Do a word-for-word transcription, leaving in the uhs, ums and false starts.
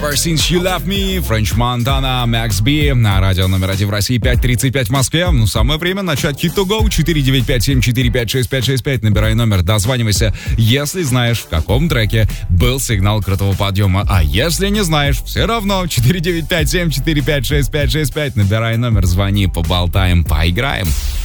Ever Since You Left Me, French Montana, Max B. На радио номер один в России, пять тридцать пять в Москве. Ну, самое время начать Hit to Go. четыре девять пять семь четыре пять шесть пять шесть пять. Набирай номер, дозванивайся, если знаешь, в каком треке был сигнал крутого подъема. А если не знаешь, все равно четыре девять пять семь четыре пять шесть пять шесть пять. Набирай номер, звони, поболтаем, поиграем.